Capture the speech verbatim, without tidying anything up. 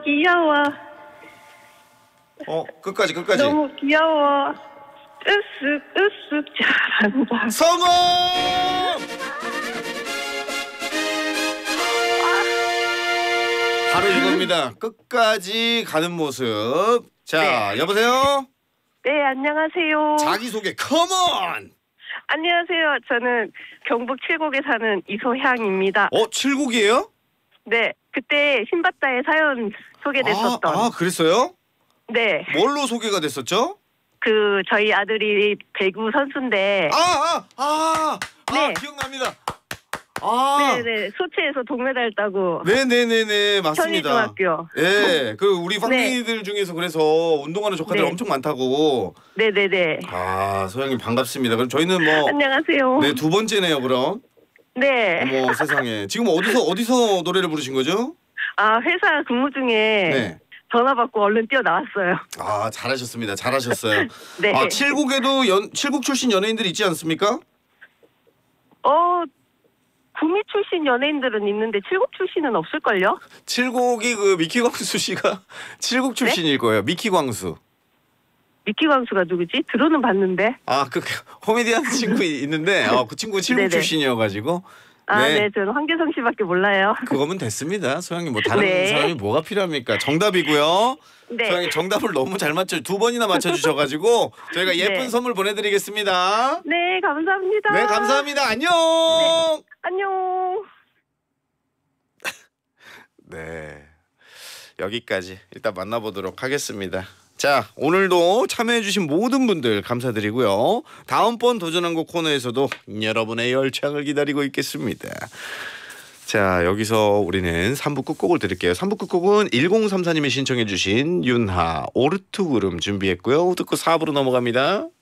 귀여워. 어, 끝까지 끝까지. 너무 귀여워. 으쓱 으쓱 잘한다. 성공! 바로 이겁니다. 끝까지 가는 모습. 자, 네. 여보세요? 네, 안녕하세요. 자기소개 컴온! 안녕하세요. 저는 경북 칠곡에 사는 이소향입니다. 어, 칠곡이에요? 네, 그때 신바다에 사연 소개됐었던. 아, 아, 그랬어요? 네, 뭘로 소개가 됐었죠? 그 저희 아들이 배구 선수인데. 아, 아, 아, 아, 네. 기억납니다. 아, 네네, 소체에서 동메달 따고. 네네네네, 맞습니다. 현희중학교. 예, 그 우리 황민이들 중에서 그래서 운동하는 조카들 네. 엄청 많다고. 네네네. 아, 소영님 반갑습니다. 그럼 저희는 뭐 안녕하세요. 네, 두 번째네요, 그럼. 네. 어머, 세상에. 지금 어디서 어디서 노래를 부르신 거죠? 아, 회사 근무 중에 네. 전화 받고 얼른 뛰어 나왔어요. 아, 잘하셨습니다. 잘하셨어요. 네. 아, 칠곡에도 연 칠곡 출신 연예인들 있지 않습니까? 어, 구미 출신 연예인들은 있는데 칠곡 출신은 없을걸요? 칠곡이 그 미키 광수 씨가 칠곡 출신일 거예요. 미키 광수. 미키 광수가 누구지? 들어는 봤는데. 아, 그 코미디언 친구 있는데 어, 그 친구 칠곡 네네. 출신이어가지고. 아, 네, 저는 황교성 씨밖에 몰라요. 그거면 됐습니다. 소영님 뭐 다른 네. 사람이 뭐가 필요합니까? 정답이고요. 네. 소영님 정답을 너무 잘 맞춰 두 번이나 맞춰주셔가지고 저희가 예쁜 네. 선물 보내드리겠습니다. 네, 감사합니다. 네, 감사합니다. 안녕. 안녕. 네, 여기까지 일단 만나보도록 하겠습니다. 자, 오늘도 참여해주신 모든 분들 감사드리고요. 다음번 도전한 곡 코너에서도 여러분의 열창을 기다리고 있겠습니다. 자, 여기서 우리는 삼 부 끝곡을 드릴게요. 삼 부 끝곡은 일공삼사님이 신청해 주신 윤하 오르투그름 준비했고요. 듣고 사 부로 넘어갑니다.